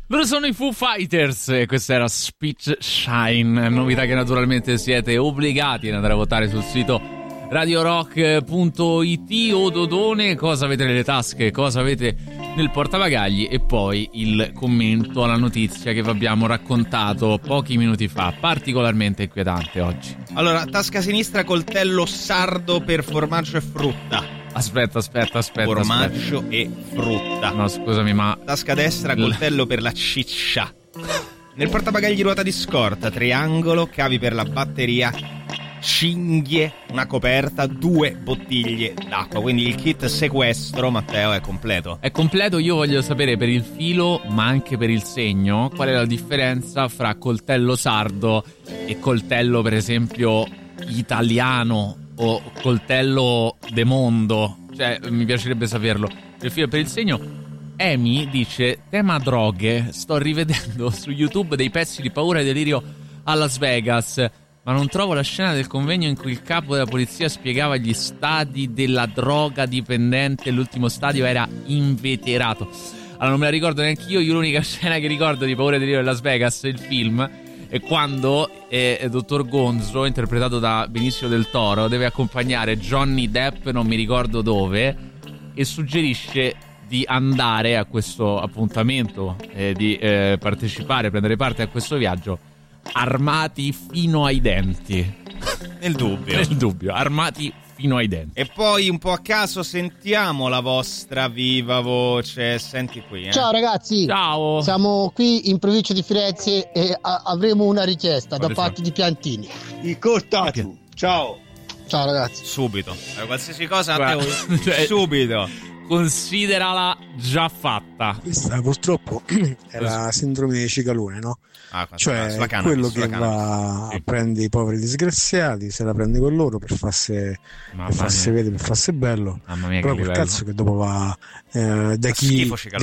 Loro sono i Foo Fighters e questa era Speech Shine, novità che naturalmente siete obbligati ad andare a votare sul sito radiorock.it. o Dodone, cosa avete nelle tasche, cosa avete nel portabagagli, e poi il commento alla notizia che vi abbiamo raccontato pochi minuti fa, particolarmente inquietante oggi. Allora, tasca sinistra coltello sardo per formaggio e frutta. Aspetta. Formaggio e frutta. No, scusami, ma tasca destra coltello per la ciccia. Nel portabagagli ruota di scorta, triangolo, cavi per la batteria, cinghie, una coperta, 2 bottiglie d'acqua. Quindi il kit sequestro, Matteo, è completo. È completo. Io voglio sapere per il filo, ma anche per il segno, qual è la differenza fra coltello sardo e coltello, per esempio, italiano o coltello de mondo. Cioè, mi piacerebbe saperlo. Per il filo e per il segno. Amy dice: tema droghe, sto rivedendo su YouTube dei pezzi di Paura e Delirio a Las Vegas, ma non trovo la scena del convegno in cui il capo della polizia spiegava gli stadi della droga dipendente. L'ultimo stadio era inveterato. Allora, non me la ricordo neanche io. L'unica scena che ricordo di Paura e Delirio a Las Vegas, il film, è quando Dottor Gonzo, interpretato da Benicio del Toro, deve accompagnare Johnny Depp, non mi ricordo dove, e suggerisce di andare a questo appuntamento, di partecipare, prendere parte a questo viaggio armati fino ai denti. Nel dubbio, armati fino ai denti. E poi un po' a caso sentiamo la vostra viva voce. Senti qui, Ciao ragazzi. Ciao. Siamo qui in provincia di Firenze e avremo una richiesta da parte di Piantini. Il cortato. Ciao. Ciao ragazzi. Subito. Qualsiasi cosa, Guarda, cioè, subito. Considerala già fatta. Questa purtroppo è la sindrome di cicalone, no? Cioè quello che va a prendere i poveri disgraziati, se la prende con loro per farsi vedere, per farsi bello. Mamma mia, però che quel livello. cazzo che dopo va da chi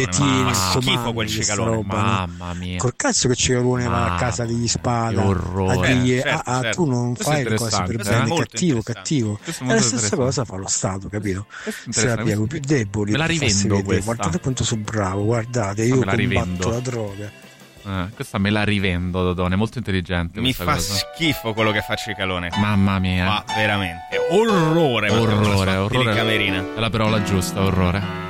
schifo quel cicalone. Mamma mia. Col cazzo che cicalone va a casa degli spada a dirgli certo. tu non fai le cose per bene, cattivo. Questo è E la molto stessa cosa fa lo Stato, capito? Se la piego più deboli, me la rivendo questa. guardate quanto sono bravo, guardate, io combatto la droga. Questa me la rivendo, Dodone, molto intelligente. Mi fa schifo quello che fa Cicalone. Mamma mia. Ma veramente orrore. Orrore. Camerina. È la parola giusta, orrore.